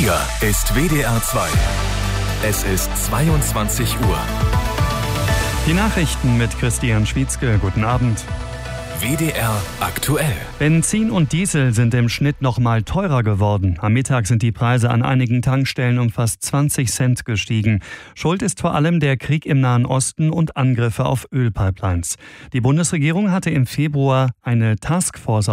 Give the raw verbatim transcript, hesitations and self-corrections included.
Hier ist W D R zwei. Es ist zweiundzwanzig Uhr. Die Nachrichten mit Christian Schwietzke. Guten Abend. W D R aktuell. Benzin und Diesel sind im Schnitt noch mal teurer geworden. Am Mittag sind die Preise an einigen Tankstellen um fast zwanzig Cent gestiegen. Schuld ist vor allem der Krieg im Nahen Osten und Angriffe auf Ölpipelines. Die Bundesregierung hatte im Februar eine Taskforce